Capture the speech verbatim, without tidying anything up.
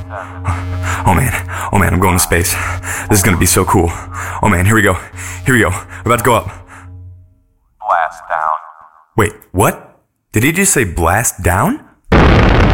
Oh man, oh man, I'm going to space. This is gonna be so cool. Oh man, here we go. Here we go. We're about to go up. Blast down. Wait, what? Did he just say blast down?